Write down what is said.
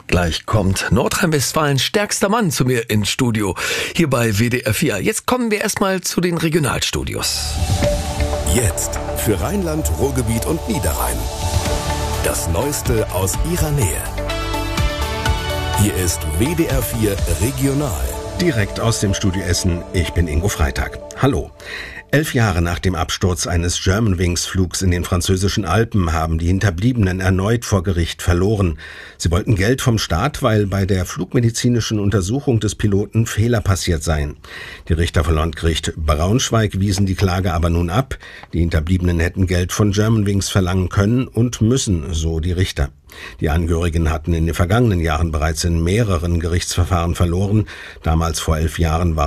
Gleich kommt Nordrhein-Westfalens stärkster Mann zu mir ins Studio, hier bei WDR 4. Jetzt kommen wir erstmal zu den Regionalstudios. Jetzt für Rheinland, Ruhrgebiet und Niederrhein. Das Neueste aus ihrer Nähe. Hier ist WDR 4 Regional. Direkt aus dem Studio Essen, ich bin Ingo Freitag. Hallo. 11 Jahre nach dem Absturz eines Germanwings-Flugs in den französischen Alpen haben die Hinterbliebenen erneut vor Gericht verloren. Sie wollten Geld vom Staat, weil bei der flugmedizinischen Untersuchung des Piloten Fehler passiert seien. Die Richter vom Landgericht Braunschweig wiesen die Klage aber nun ab. Die Hinterbliebenen hätten Geld von Germanwings verlangen können und müssen, so die Richter. Die Angehörigen hatten in den vergangenen Jahren bereits in mehreren Gerichtsverfahren verloren. Damals vor 11 Jahren war